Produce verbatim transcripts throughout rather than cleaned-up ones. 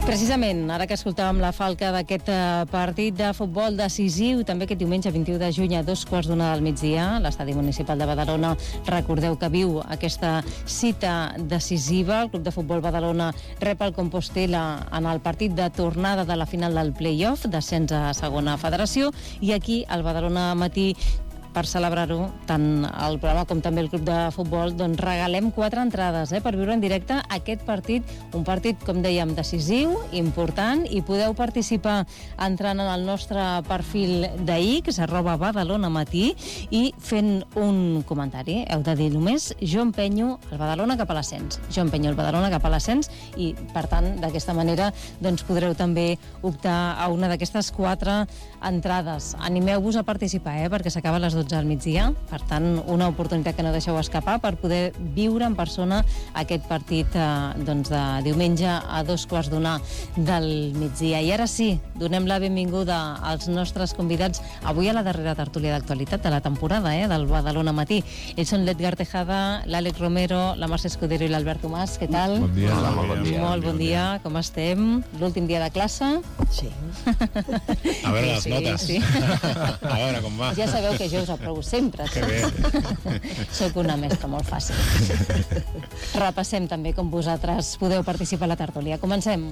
Precisament, ara que escoltàvem la falca d'aquest partit de futbol decisiu, també aquest diumenge vint-i-u de juny a dos quarts d'una del migdia, l'Estadi Municipal de Badalona, recordeu que viu aquesta cita decisiva. El Club de Futbol Badalona rep el Compostela en el partit de tornada de la final del play-off, descens a segona federació, i aquí el Badalona Matí, per celebrar-ho, tant el programa com també el Club de Futbol, doncs regalem quatre entrades eh, per viure en directe aquest partit, un partit, com dèiem, decisiu, important, i podeu participar entrant en el nostre perfil d'X, arroba Badalona Matí, i fent un comentari. Heu de dir només, jo empenyo el Badalona cap a l'ascens. Jo empenyo el Badalona cap a l'ascens i, per tant, d'aquesta manera doncs podreu també optar a una d'aquestes quatre entrades. Animeu-vos a participar, eh, perquè s'acaba a les dotze al migdia, per tant, una oportunitat que no deixeu escapar per poder viure en persona aquest partit eh, doncs de diumenge a dos quarts d'una del migdia. I ara sí, donem la benvinguda als nostres convidats avui a la darrera tertúlia d'actualitat de la temporada eh, del Badalona Matí. Ells són l'Edgar Tejada, l'Àlex Romero, la Mercè Escudero i l'Albert Tomàs. Què tal? Bon dia. Hola, molt bon dia. Molt bon dia, com estem? L'últim dia de classe? Sí. A veure les Sí, notes. sí. A veure com va. Ja sabeu que jo us aprovo sempre. Que bé. Soc una mestra molt fàcil. Repassem també com vosaltres podeu participar a la tertúlia. Comencem.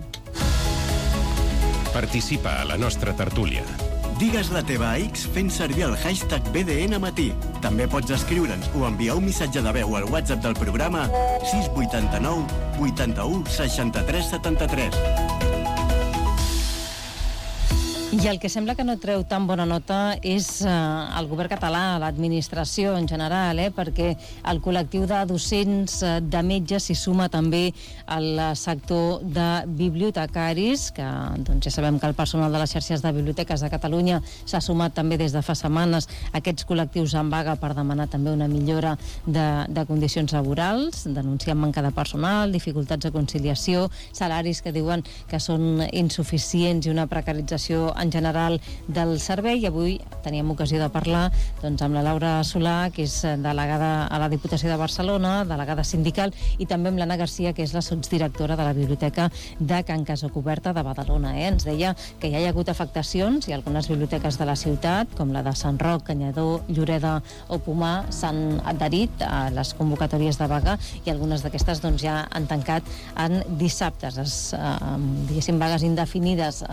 Participa a la nostra tertúlia. Digues la teva a X fent servir el hashtag B D N Matí. També pots escriure'ns o enviar un missatge de veu al WhatsApp del programa sis vuit nou vuitanta-u seixanta-tres setanta-tres. I el que sembla que no treu tan bona nota és eh, el govern català, l'administració en general, eh, perquè el col·lectiu de docents, eh, de metges, s'hi suma també al sector de bibliotecaris, que doncs, ja sabem que el personal de les xarxes de biblioteques de Catalunya s'ha sumat també des de fa setmanes a aquests col·lectius en vaga per demanar també una millora de, de condicions laborals, denunciant manca de personal, dificultats de conciliació, salaris que diuen que són insuficients i una precarització en general del servei. I avui teníem ocasió de parlar doncs, amb la Laura Solà, que és delegada a la Diputació de Barcelona, delegada sindical, i també amb l'Anna Garcia, que és la sotsdirectora de la Biblioteca de Can Casacoberta de Badalona. Eh? Ens deia que ja hi ha hagut afectacions i algunes biblioteques de la ciutat, com la de Sant Roc, Canyadó, Lloreda o Pomar, s'han adherit a les convocatòries de vaga i algunes d'aquestes doncs, ja han tancat en dissabtes. Es, eh, diguéssim, vagues indefinides